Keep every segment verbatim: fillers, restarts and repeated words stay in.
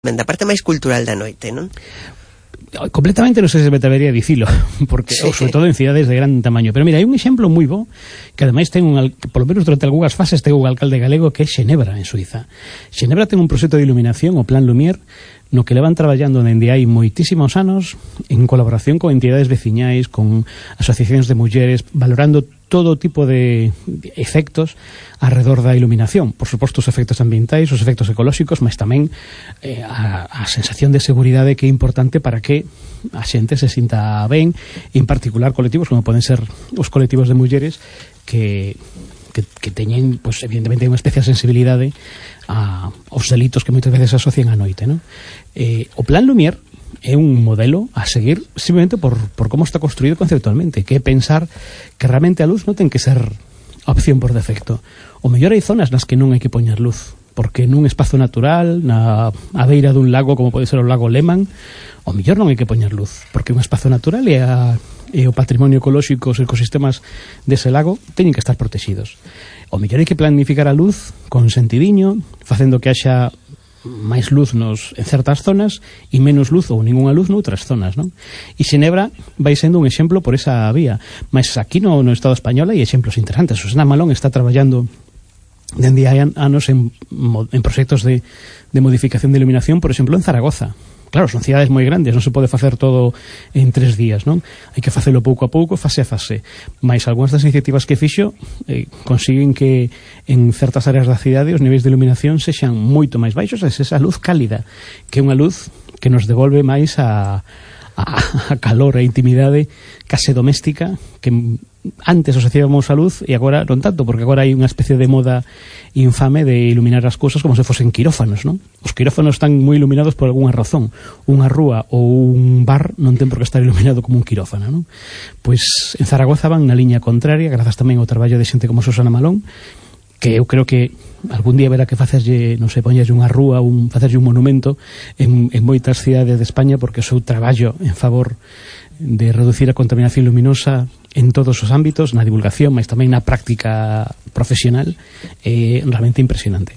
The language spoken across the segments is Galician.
da parte máis cultural da noite, non? Completamente non sei se me atrevería a dicilo, porque sí. Sobre todo en cidades de gran tamaño, pero mira, hai un exemplo moi bo que ademais ten un, polo menos durante algunhas fases ten un alcalde galego, que é Xenebra, en Suiza. Xenebra ten un proxecto de iluminación, o Plan Lumière, no que levan traballando dende hai moitísimos anos en colaboración con entidades veciñais, con asociacións de mulleres, valorando todo tipo de efectos alrededor da iluminación. Por suposto, os efectos ambientais, os efectos ecolóxicos, mas tamén eh, a, a sensación de seguridade que é importante para que a xente se sinta ben, en particular colectivos como poden ser os colectivos de mulleres que que, que teñen, pues, evidentemente, unha especial sensibilidade a, aos delitos que moitas veces se asocian á noite, non? Eh, o Plan Lumière é un modelo a seguir simplemente por, por como está construído conceptualmente, que é pensar que realmente a luz non ten que ser a opción por defecto. O mellor hai zonas nas que non hai que poñer luz, porque nun espazo natural, na a beira dun lago como pode ser o lago Lehmann, o mellor non hai que poñer luz, porque un espazo natural e, a, e o patrimonio ecolóxico, os ecosistemas dese lago teñen que estar protegidos. O mellor hai que planificar a luz con sentidiño, facendo que haxa máis luz nos, en certas zonas e menos luz ou ningunha luz noutras zonas, non? E Xenebra vai sendo un exemplo por esa vía, mas aquí no, no Estado español hai exemplos interesantes. Susana Malón está traballando dende hai anos en, en proxectos de, de modificación de iluminación, por exemplo, en Zaragoza. Claro, son cidades moi grandes, non se pode facer todo en tres días, non? Hai que facelo pouco a pouco, fase a fase. Mais algunhas das iniciativas que fixo eh, consiguen que en certas áreas da cidade os niveis de iluminación sexan moito máis baixos, é esa luz cálida, que é unha luz que nos devolve máis a, a, a calor, a intimidade case doméstica, que antes asociábamos a luz e agora non tanto, porque agora hai unha especie de moda infame de iluminar as cousas como se fosen quirófanos, non? Os quirófanos están moi iluminados por algunha razón. Unha rúa ou un bar non ten por que estar iluminado como un quirófano, non? Pois en Zaragoza van na liña contraria, grazas tamén ao traballo de xente como Susana Malón, que eu creo que algún día verá que facerlle, non sei, poñerlle unha rúa, un, facerlle un monumento en, en moitas cidades de España, porque o seu traballo en favor de reducir a contaminación luminosa en todos os ámbitos, na divulgación, mas tamén na práctica profesional, é realmente impresionante.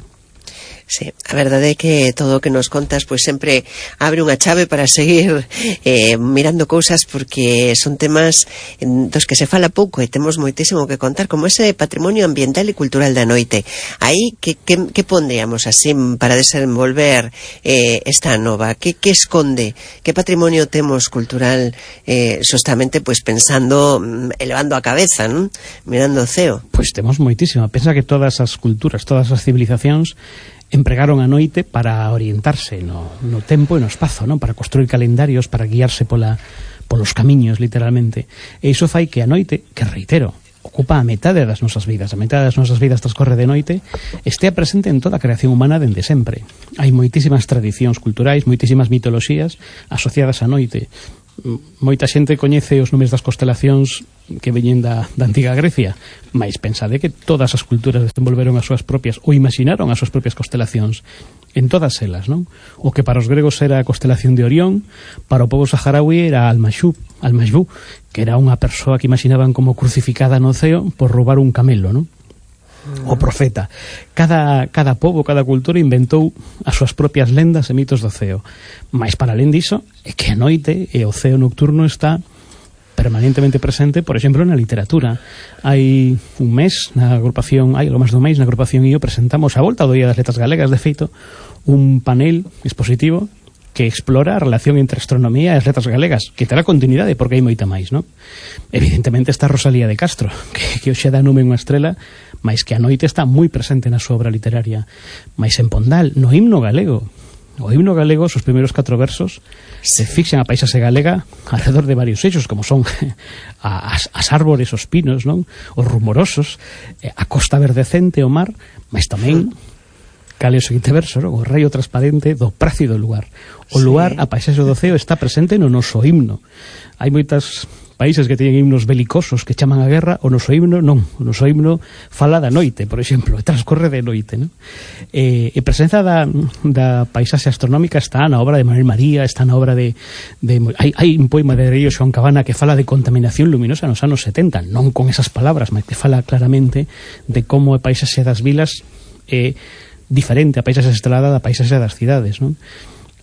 Sí, a verdade é que todo o que nos contas pois sempre abre unha chave para seguir eh, mirando cousas, porque son temas dos que se fala pouco e temos moitísimo que contar, como ese patrimonio ambiental e cultural da noite. Aí, que, que, que pondríamos así para desenvolver eh, esta nova? Que, que esconde? Que patrimonio temos cultural eh, justamente pois pensando, elevando a cabeza, non? Mirando o ceo? Pois temos moitísimo. Pensa que todas as culturas, todas as civilizacións empregaron a noite para orientarse no, no tempo e no espazo, non? Para construir calendarios, para guiarse pola, polos camiños, literalmente. E iso fai que a noite, que reitero, ocupa a metade das nosas vidas, a metade das nosas vidas transcorre de noite, estea presente en toda a creación humana dende sempre. Hai moitísimas tradicións culturais, moitísimas mitoloxías asociadas á noite. Moita xente coñece os nomes das constelacións que veñen da, da antiga Grecia, mas pensade que todas as culturas desenvolveron as súas propias ou imaginaron as súas propias constelacións en todas elas, non? O que para os gregos era a constelación de Orión, para o povo saharaui era Al-Mashub, Al-Mashbu, que era unha persoa que imaginaban como crucificada no ceo por roubar un camelo, non? O profeta. Cada, cada pobo, cada cultura inventou as súas propias lendas e mitos do ceo. Mais para alén diso, é que a noite e o ceo nocturno está permanentemente presente, por exemplo, na literatura. Hai un mes na agrupación, hai algo máis do mês, na agrupación I O presentamos a volta do Día das Letras Galegas, de feito, un panel expositivo que explora a relación entre astronomía e as letras galegas, que terá continuidade porque hai moita máis, non? Evidentemente está Rosalía de Castro, que, que hoxe dá nome unha estrela, mas que a noite está moi presente na súa obra literaria. Mais en Pondal, no himno galego, o himno galego, os primeiros catro versos, se fixan a paisaxe galega alrededor de varios eixos, como son as, as árbores, os pinos, non? Os rumorosos, a costa verdecente, o mar, mas tamén cale o seguinte verso, non? O raio transparente do prazo do lugar. O lugar, a paisaxe do ceo, está presente no noso himno. Hai moitas países que teñen himnos belicosos que chaman a guerra, o noso himno non, o noso himno fala da noite, por exemplo, transcorre de noite, non? E, e presenza da, da paisaxe astronómica está na obra de Manuel María, está na obra de, de hai, hai un poema de Río Xoán Cabana que fala de contaminación luminosa nos anos setenta, non con esas palabras, mas que fala claramente de como a paisaxe das vilas é diferente a paisaxe estrelada da paisaxe das cidades, non?